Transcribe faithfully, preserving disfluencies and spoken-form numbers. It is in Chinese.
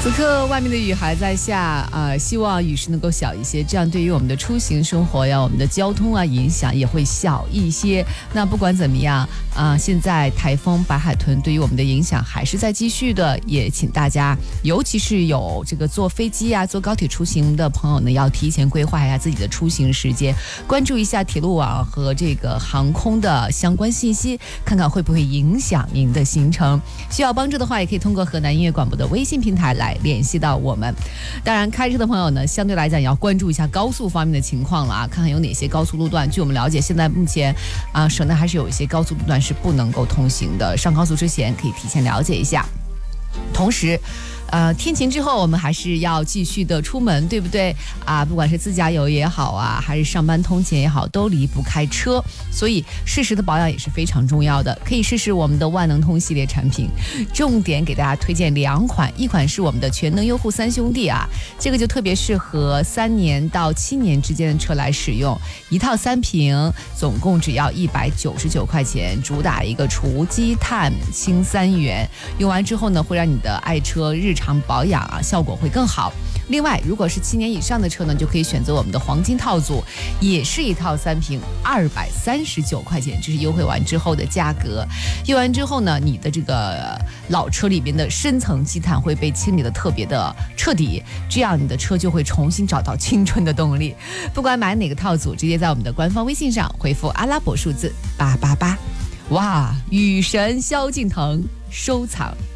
此刻外面的雨还在下啊、呃，希望雨势能够小一些，这样对于我们的出行生活呀、我们的交通啊影响也会小一些。那不管怎么样啊、呃，现在台风白海豚对于我们的影响还是在继续的，也请大家，尤其是有这个坐飞机啊、坐高铁出行的朋友呢，要提前规划一下自己的出行时间，关注一下铁路网和这个航空的相关信息，看看会不会影响您的行程。需要帮助的话，也可以通过河南音乐广播的微信平台来联系到我们。当然开车的朋友呢，相对来讲也要关注一下高速方面的情况了啊，看看有哪些高速路段。据我们了解，现在目前啊，省内还是有一些高速路段是不能够通行的，上高速之前可以提前了解一下。同时呃，天晴之后我们还是要继续的出门，对不对啊？不管是自驾游也好啊，还是上班通勤也好，都离不开车，所以适时的保养也是非常重要的。可以试试我们的万能通系列产品，重点给大家推荐两款，一款是我们的全能优护三兄弟啊，这个就特别适合三年到七年之间的车来使用，一套三瓶，总共只要一百九十九块钱，主打一个除积碳氢三元，用完之后呢，会让你的爱车日常保养啊效果会更好。另外，如果是七年以上的车呢，就可以选择我们的黄金套组，也是一套三瓶，二百三十九块钱，这是优惠完之后的价格。用完之后呢，你的这个老车里边的深层积碳会被清理的特别的彻底，这样你的车就会重新找到青春的动力。不管买哪个套组，直接在我们的官方微信上回复阿拉伯数字八八八。哇，雨神萧敬腾收藏。